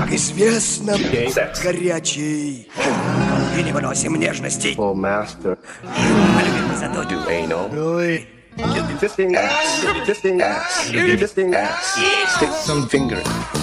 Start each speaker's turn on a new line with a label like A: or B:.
A: Как известно, горячий. И не выносим нежностей.
B: Oh, master.
A: Мы любим красоту.
B: Do anal.
A: Ой.
B: Fisting. Fisting. Fisting. Stick some finger.